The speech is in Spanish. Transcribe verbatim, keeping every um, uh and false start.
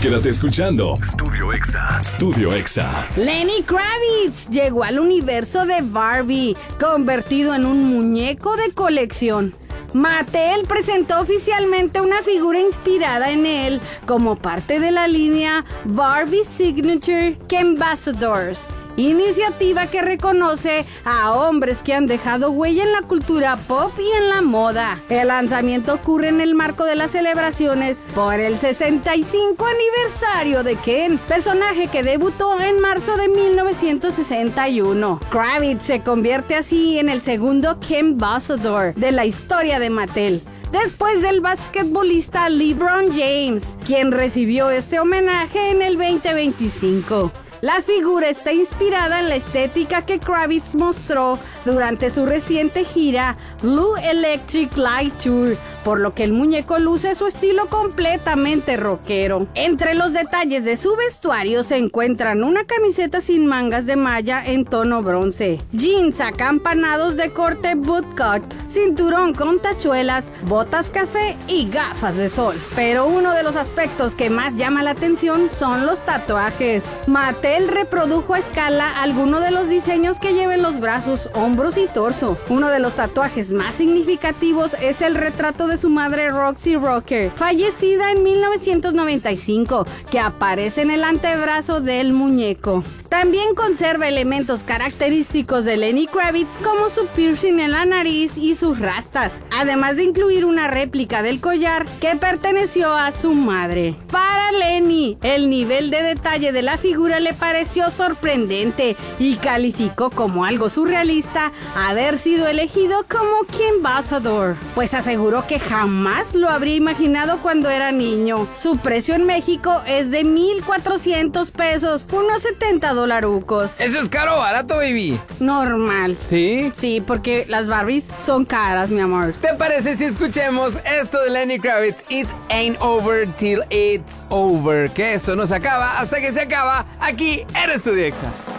Quédate escuchando Studio Exa. Studio Exa. Lenny Kravitz llegó al universo de Barbie, convertido en un muñeco de colección. Mattel presentó oficialmente una figura inspirada en él como parte de la línea Barbie Signature Ambassadors, iniciativa que reconoce a hombres que han dejado huella en la cultura pop y en la moda. El lanzamiento ocurre en el marco de las celebraciones por el sesenta y cinco aniversario de Ken, personaje que debutó en marzo de mil novecientos sesenta y uno. Kravitz se convierte así en el segundo Ken Ambassador de la historia de Mattel, después del basquetbolista LeBron James, quien recibió este homenaje en el veinte veinticinco. La figura está inspirada en la estética que Kravitz mostró durante su reciente gira Blue Electric Light Tour, por lo que el muñeco luce su estilo completamente rockero. Entre los detalles de su vestuario se encuentran una camiseta sin mangas de malla en tono bronce, jeans acampanados de corte bootcut, cinturón con tachuelas, botas café y gafas de sol. Pero uno de los aspectos que más llama la atención son los tatuajes. Mattel reprodujo a escala algunos de los diseños que lleva en los brazos, hombros y torso. Uno de los tatuajes más significativos es el retrato de su madre Roxy Rocker, fallecida en mil novecientos noventa y cinco, que aparece en el antebrazo del muñeco. También conserva elementos característicos de Lenny Kravitz, como su piercing en la nariz y sus rastas, además de incluir una réplica del collar que perteneció a su madre. Para Lenny, el nivel de detalle de la figura le pareció sorprendente y calificó como algo surrealista haber sido elegido como Ken Ambassador, pues aseguró que jamás lo habría imaginado cuando era niño. Su precio en México es de mil cuatrocientos pesos, unos setenta dolarucos. ¿Eso es caro o barato, baby? Normal. ¿Sí? Sí, porque las Barbies son caras, mi amor. ¿Te parece si escuchemos esto de Lenny Kravitz? It ain't over till it's over. Que esto no se acaba hasta que se acaba aquí en Studio Exa.